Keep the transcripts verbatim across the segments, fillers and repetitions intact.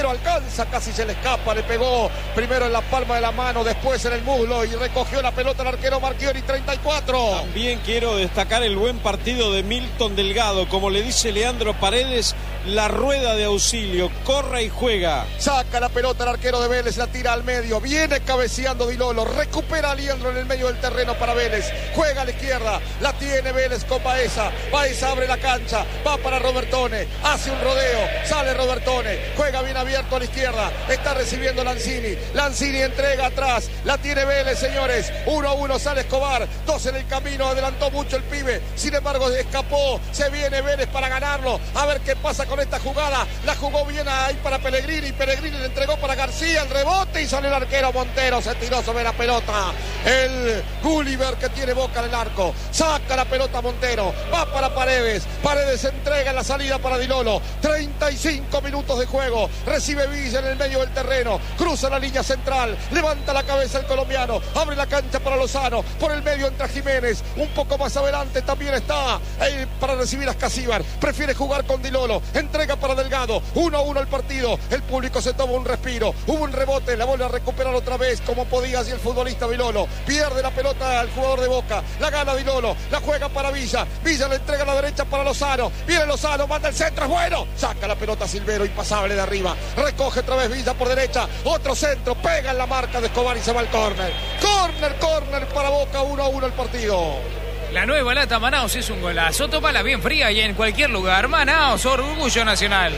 Silvero alcanza, casi se le escapa, le pegó primero en la palma de la mano, después en el muslo y recogió la pelota el arquero Marchiori, treinta y cuatro. También quiero destacar el buen partido de Milton Delgado, como le dice Leandro Paredes, la rueda de auxilio, corre y juega. Saca la pelota el arquero de Vélez, la tira al medio, viene cabeceando Di Lolo, recupera a Liendro en el medio del terreno para Vélez, juega a la izquierda, la tiene Vélez con Baeza, Baeza abre la cancha, va para Robertone, hace un rodeo, sale Robertone, juega bien abierto a la izquierda, está recibiendo Lanzini, Lanzini entrega atrás, la tiene Vélez, señores, uno a uno sale Escobar, dos en el camino, adelantó mucho el pibe, sin embargo escapó, se viene Vélez para ganarlo, a ver qué pasa con esta jugada, la jugó bien ahí para Pellegrini, Pellegrini le entregó para García, el rebote y sale el arquero Montero, se tiró sobre la pelota, el Gulliver que tiene Boca en el arco, saca la pelota Montero, va para Paredes, Paredes entrega en la salida para Di Lolo, treinta y cinco minutos de juego, recibe Villa en el medio del terreno, cruza la línea central, levanta la cabeza el colombiano, abre la cancha para Lozano, por el medio entra Jiménez, un poco más adelante también está eh, para recibir a Escasíbar, prefiere jugar con Di Lolo, entrega para Delgado, uno a uno el partido, el público se toma un respiro, hubo un rebote, la vuelve a recuperar otra vez como podía así el futbolista Di Lolo, pierde la pelota al jugador de Boca, la gana Di Lolo, la juega para Villa, Villa le entrega a la derecha para Lozano, viene Lozano, manda el centro, es bueno, saca la pelota Silvero, impasable de arriba, recoge otra vez Villa por derecha, otro centro, pega en la marca de Escobar y se va al córner, córner, córner para Boca, uno a uno el partido. La nueva lata Manaos es un golazo, tómala bien fría y en cualquier lugar. Manaos, orgullo nacional.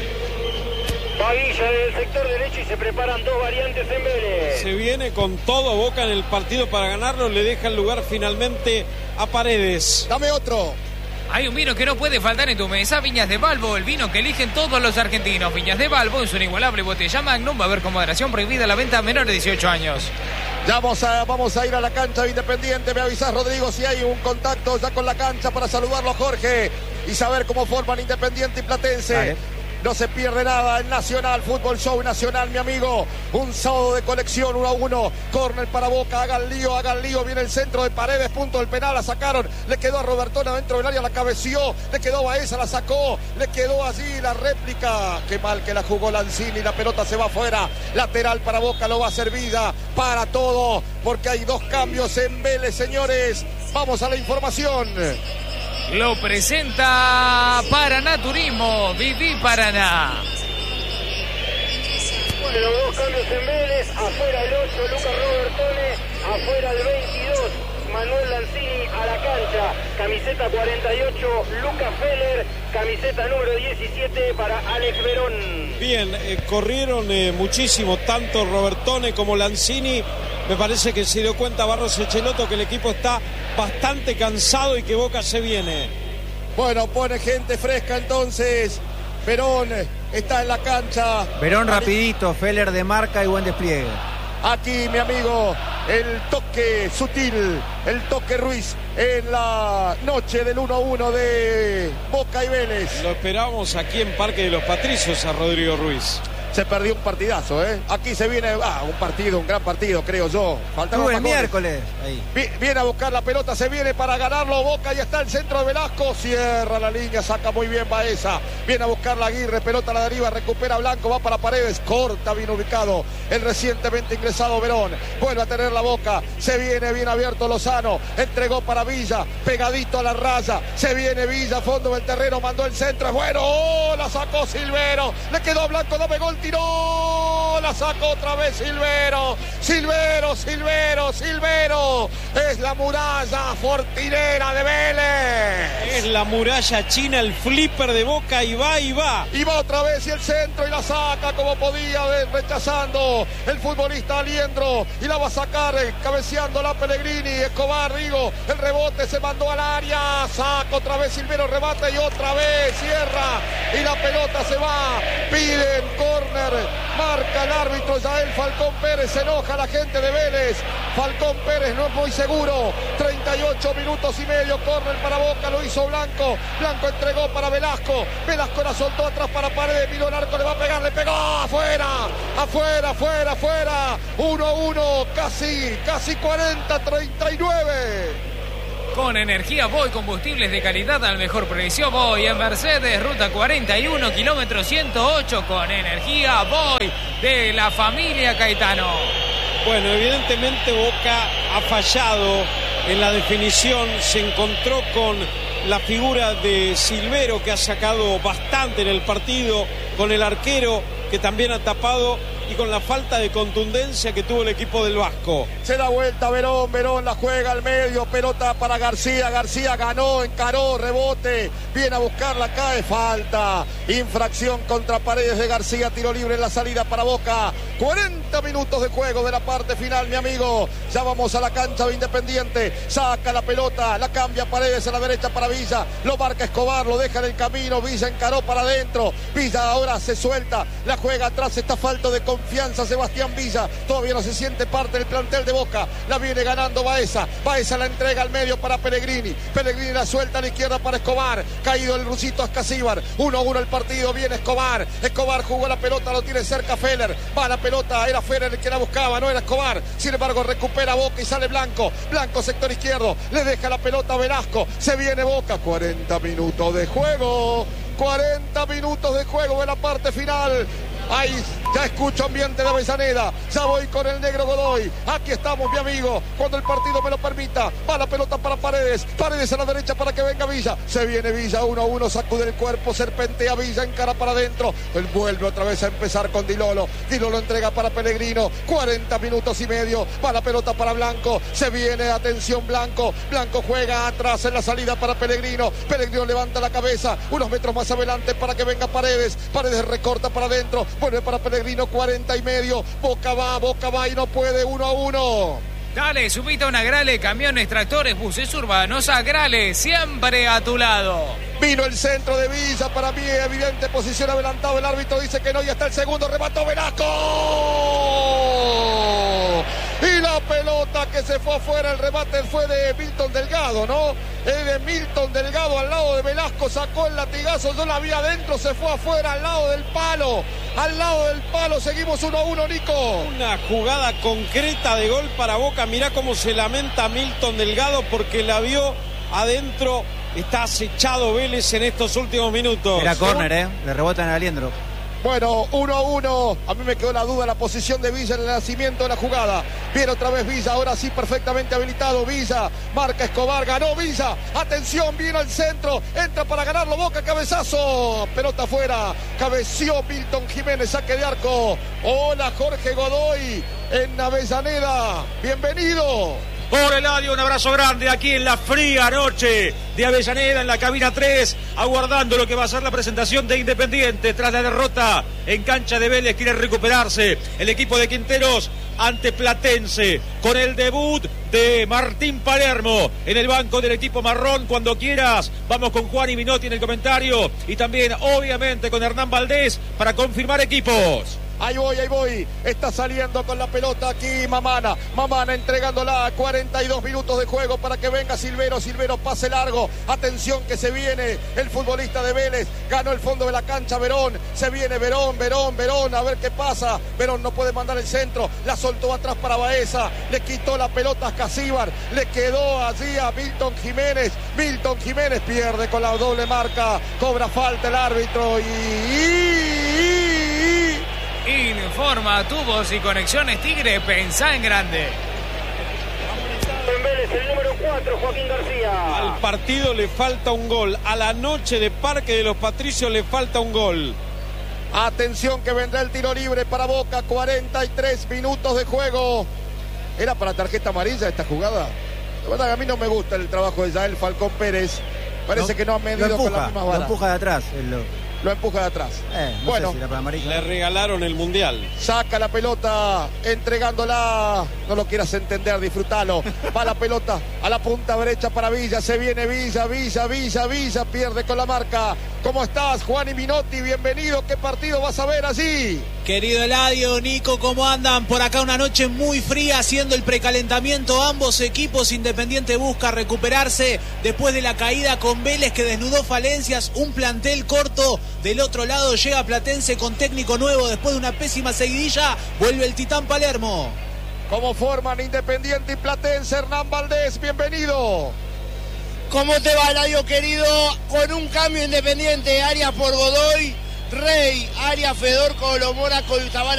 Baguilla del sector derecho y se preparan dos variantes en Vélez. Se viene con todo Boca en el partido para ganarlo, le deja el lugar finalmente a Paredes. Dame otro. Hay un vino que no puede faltar en tu mesa, Viñas de Balbo, el vino que eligen todos los argentinos. Viñas de Balbo es una inigualable botella Magnum, va a haber con moderación prohibida la venta a menores de dieciocho años. Ya vamos a, vamos a ir a la cancha de Independiente, me avisás Rodrigo si hay un contacto ya con la cancha para saludarlo a Jorge y saber cómo forman Independiente y Platense. Vale. No se pierde nada en Nacional, Fútbol Show Nacional, mi amigo. Un sábado de colección, uno a uno. Córner para Boca, hagan lío, hagan lío. Viene el centro de Paredes, punto del penal, la sacaron. Le quedó a Robertona dentro del área, la cabeció. Le quedó a Baeza, la sacó. Le quedó allí la réplica. Qué mal que la jugó Lanzini, la pelota se va afuera. Lateral para Boca, lo va a hacer Vida. Para todo, porque hay dos cambios en Vélez, señores. Vamos a la información. Lo presenta Paraná Turismo, Viví Paraná. Bueno, dos cambios en Vélez, afuera el ocho, Lucas Robertone, afuera el veintidós, Manuel Lanzini a la cancha, camiseta cuarenta y ocho, Lucas Feller, camiseta número diecisiete para Alex Verón. Bien, eh, corrieron eh, muchísimo, tanto Robertone como Lanzini. Me parece que se dio cuenta Barros Echeloto que el equipo está bastante cansado y que Boca se viene. Bueno, pone gente fresca entonces. Verón está en la cancha. Verón rapidito, Feller de marca y buen despliegue. Aquí, mi amigo, el toque sutil, el toque Ruiz en la noche del uno a uno de Boca y Vélez. Lo esperamos aquí en Parque de los Patricios a Rodrigo Ruiz. Se perdió un partidazo, ¿eh? Aquí se viene, ah, un partido, un gran partido, creo yo. Faltaba el miércoles. Ahí. Viene a buscar la pelota, se viene para ganarlo. Boca, ya está el centro de Velasco. Cierra la línea, saca muy bien Baeza. Viene a buscar la Aguirre, pelota a la deriva, recupera Blanco, va para Paredes. Corta, bien ubicado el recientemente ingresado Verón. Vuelve a tener la Boca. Se viene bien abierto Lozano. Entregó para Villa, pegadito a la raya. Se viene Villa, fondo del terreno, mandó el centro. Es bueno, oh, la sacó Silvero. Le quedó a Blanco, dame gol. Tiró, la sacó otra vez Silvero, Silvero, Silvero, Silvero, es la muralla fortinera de Vélez. Es la muralla china, el flipper de Boca y va y va. Y va otra vez y el centro y la saca como podía, rechazando el futbolista Aliendro y la va a sacar cabeceando la Pellegrini, Escobar, digo, el rebote se mandó al área, saca otra vez Silvero, rebate y otra vez cierra y la pelota se va, piden corner. Marca el árbitro Yael Falcón Pérez, se enoja la gente de Vélez. Falcón Pérez no es muy seguro. treinta y ocho minutos y medio, córner para Boca, lo hizo Blanco. Blanco entregó para Velasco. Velasco la soltó atrás para Paredes, miró el arco, le va a pegar, le pegó, afuera, afuera, afuera, afuera. uno a uno, casi, casi cuarenta, treinta y nueve. Con energía Voy, combustibles de calidad al mejor precio. Voy en Mercedes, ruta cuarenta y uno, kilómetro ciento ocho, con energía Voy de la familia Caetano. Bueno, evidentemente Boca ha fallado en la definición, se encontró con la figura de Silvero, que ha sacado bastante en el partido, con el arquero, que también ha tapado, y con la falta de contundencia que tuvo el equipo del Vasco. Se da vuelta Verón, Verón la juega al medio, pelota para García, García ganó, encaró, rebote, viene a buscarla, cae, falta, infracción contra Paredes de García, tiro libre en la salida para Boca. Cuarenta minutos de juego de la parte final, mi amigo. Ya vamos a la cancha de Independiente, saca la pelota, la cambia Paredes a la derecha para Villa, lo marca Escobar, lo deja en el camino, Villa encaró para adentro, Villa ahora se suelta, la juega atrás, está falta de confianza. Confianza Sebastián Villa, todavía no se siente parte del plantel de Boca, la viene ganando Baeza, Baeza la entrega al medio para Pellegrini, Pellegrini la suelta a la izquierda para Escobar, caído el rusito Ascasíbar, uno a uno el partido, viene Escobar, Escobar jugó la pelota, lo tiene cerca Feller, va la pelota, era Feller el que la buscaba, no era Escobar, sin embargo recupera Boca y sale Blanco, Blanco sector izquierdo, le deja la pelota a Velasco, se viene Boca, cuarenta minutos de juego, cuarenta minutos de juego en la parte final. Ahí ya escucho ambiente de Avellaneda, ya voy con el negro Godoy, aquí estamos mi amigo, cuando el partido me lo permita, va la pelota para Paredes, Paredes a la derecha para que venga Villa, se viene Villa, uno a uno, sacude el cuerpo, serpentea Villa, encara para adentro, él vuelve otra vez a empezar con Dilolo, Dilolo entrega para Pellegrino, cuarenta minutos y medio, va la pelota para Blanco, se viene, atención Blanco, Blanco juega atrás en la salida para Pellegrino, Pellegrino levanta la cabeza, unos metros más adelante para que venga Paredes, Paredes recorta para adentro, vuelve para Pellegrino, cuarenta y medio, Boca va, Boca va y no puede, uno a uno. Dale, subite a una Grale, camiones, tractores, buses urbanos, a Grale, siempre a tu lado. Vino el centro de Villa, para mí evidente posición adelantada, el árbitro dice que no, y hasta el segundo, remató Velasco. Y la pelota que se fue afuera, el remate fue de Milton Delgado, ¿no? Es de Milton Delgado al lado de Velasco, sacó el latigazo, yo la vi adentro, se fue afuera al lado del palo, al lado del palo, seguimos uno a uno, Nico. Una jugada concreta de gol para Boca, mirá cómo se lamenta Milton Delgado porque la vio adentro, está acechado Vélez en estos últimos minutos. Era córner, ¿eh? Le rebotan a Aliendro. Bueno, uno a uno, a mí me quedó la duda la posición de Villa en el nacimiento de la jugada. Viene otra vez Villa, ahora sí perfectamente habilitado Villa, marca Escobar, ganó Villa, atención, viene al centro, entra para ganarlo Boca, cabezazo, pelota afuera, cabeció Milton Jiménez, saque de arco. Hola Jorge Godoy en Avellaneda, bienvenido. Por Eladio, un abrazo grande aquí en la fría noche de Avellaneda, en la cabina tres, aguardando lo que va a ser la presentación de Independiente tras la derrota en cancha de Vélez. Quiere recuperarse el equipo de Quinteros ante Platense, con el debut de Martín Palermo en el banco del equipo marrón. Cuando quieras, vamos con Juan y Minotti en el comentario, y también obviamente con Hernán Valdés para confirmar equipos. Ahí voy, ahí voy, está saliendo con la pelota aquí Mamana, Mamana entregándola a cuarenta y dos minutos de juego para que venga Silvero, Silvero pase largo, atención que se viene el futbolista de Vélez, ganó el fondo de la cancha Verón, se viene Verón, Verón, Verón, a ver qué pasa, Verón no puede mandar el centro, la soltó atrás para Baeza, le quitó la pelota a Casíbar, le quedó allí a Milton Jiménez, Milton Jiménez pierde con la doble marca, cobra falta el árbitro y... Informa Tubos y Conexiones Tigre, pensá en grande. En Vélez, el número cuatro, Joaquín García. Al partido le falta un gol, a la noche de Parque de los Patricios le falta un gol. Atención que vendrá el tiro libre para Boca, cuarenta y tres minutos de juego. ¿Era para tarjeta amarilla esta jugada? La verdad que a mí no me gusta el trabajo de Yael Falcón Pérez. Parece no, que no ha medido empuja, con las mismas varas. Lo empuja de atrás. El... Lo empuja de atrás. Eh, no bueno, sé si era para amarilla. Le regalaron el mundial. Saca la pelota, entregándola. No lo quieras entender, disfrútalo. Va la pelota a la punta derecha para Villa. Se viene Villa, Villa, Villa, Villa. Pierde con la marca. ¿Cómo estás, Juan y Minotti? Bienvenido. ¿Qué partido vas a ver allí? Querido Eladio, Nico, ¿cómo andan? Por acá una noche muy fría haciendo el precalentamiento. Ambos equipos. Independiente busca recuperarse después de la caída con Vélez, que desnudó falencias. Un plantel corto. Del otro lado llega Platense con técnico nuevo. Después de una pésima seguidilla, vuelve el Titán Palermo. ¿Cómo forman Independiente y Platense? Hernán Valdés, bienvenido. ¿Cómo te va, Eladio querido? Con un cambio Independiente, Arias por Godoy, Rey, Arias, Fedor, Colomora, Coltabana.